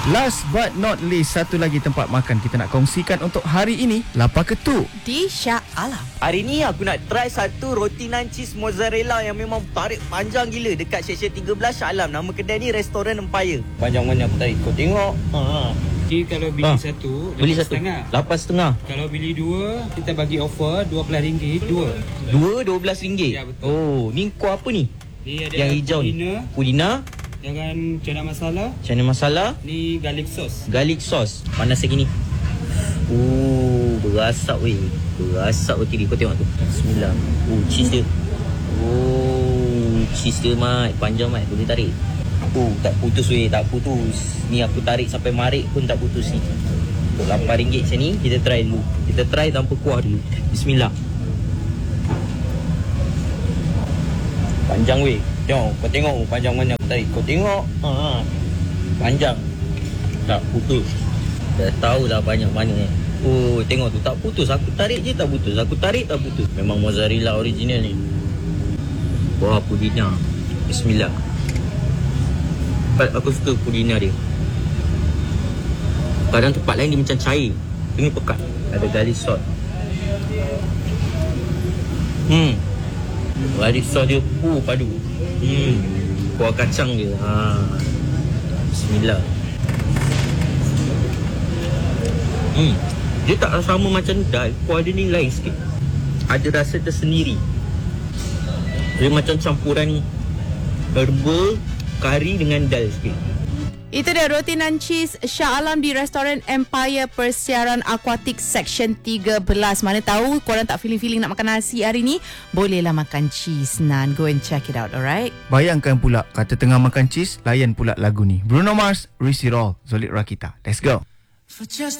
Last but not least, satu lagi tempat makan kita nak kongsikan untuk hari ini, Lapar Ketuk di Shah Alam. Hari ni aku nak try satu roti nan cheese mozzarella yang memang tarik panjang gila dekat seksyen 13 Shah Alam. Nama kedai ni Restoran Empire. Panjang mana aku tarik? Kau tengok. Okay, kalau beli satu, beli satu 8.5. Kalau beli dua, kita bagi offer RM12. Dua RM12. Ya, betul. Oh, ni kuah apa ni? Ni ada yang hijau pulina, ni. Pulina. Jangan chana masala. Chana masala. Ni garlic sauce. Garlic sauce. Panas lagi ni. Berasap weh. Berasap roti dia. Kau tengok tu. Bismillah. Cheese dia. Cheese dia Mat. Panjang Mat. Boleh tarik. Tak putus weh. Tak putus. Ni aku tarik sampai marik pun tak putus ni. Untuk RM8 macam ni, kita try dulu. Kita try tanpa kuah dulu. Bismillah. Panjang weh. Kau tengok panjang mana aku tarik. Kau tengok. Panjang. Tak putus. Dah tahu dah banyak mana ni. Tengok tu tak putus. Aku tarik je tak putus. Aku tarik tak putus. Memang mozzarella original ni. Wah, pudina. Bismillah. Aku suka pudina dia. Kadang tempat lain dia macam cair. Ini pekat. Ada garlic sauce. Garlic sauce dia padu. Kuah kacang dia. Bismillah. Dia tak sama macam dal. Kuah dia ni lain sikit. Ada rasa tersendiri. Dia macam campuran herbal, kari dengan dal sikit. Itu dia roti nan cheese Shah Alam di Restoran Empire Persiaran Aquatic Section 13. Mana tahu korang tak feeling-feeling nak makan nasi hari ni, bolehlah makan cheese nan. Go and check it out, alright? Bayangkan pula, kata tengah makan cheese, layan pula lagu ni. Bruno Mars, Risk It All, Zolit Rakita. Let's go. For just